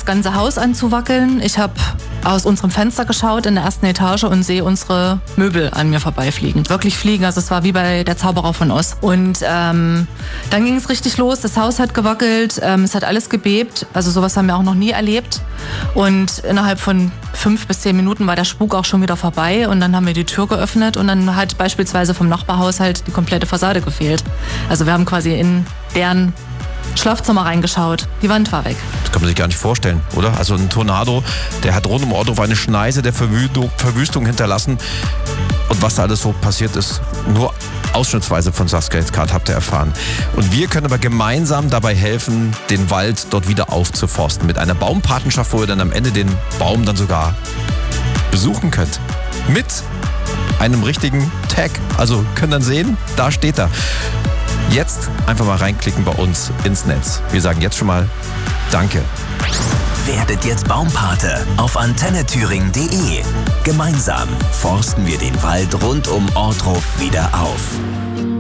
das ganze Haus an zu wackeln. Ich habe aus unserem Fenster geschaut in der ersten Etage und sehe unsere Möbel an mir vorbeifliegen. Wirklich fliegen, also es war wie bei der Zauberer von Oz. Und dann ging es richtig los, das Haus hat gewackelt, es hat alles gebebt. Also sowas haben wir auch noch nie erlebt. Und innerhalb von 5 bis 10 Minuten war der Spuk auch schon wieder vorbei. Und dann haben wir die Tür geöffnet und dann hat beispielsweise vom Nachbarhaushalt die komplette Fassade gefehlt. Also wir haben quasi in deren Schlafzimmer reingeschaut. Die Wand war weg. Das kann man sich gar nicht vorstellen, oder? Also ein Tornado, der hat rund um Orthof eine Schneise der Verwüstung hinterlassen. Und was da alles so passiert ist, nur ausschnittsweise von Saskia jetzt gerade habt ihr erfahren. Und wir können aber gemeinsam dabei helfen, den Wald dort wieder aufzuforsten. Mit einer Baumpatenschaft, wo ihr dann am Ende den Baum dann sogar besuchen könnt. Mit einem richtigen Tag. Also könnt dann sehen, da steht er. Jetzt einfach mal reinklicken bei uns ins Netz. Wir sagen jetzt schon mal Danke. Werdet jetzt Baumpate auf antennethüringen.de. Gemeinsam forsten wir den Wald rund um Orthof wieder auf.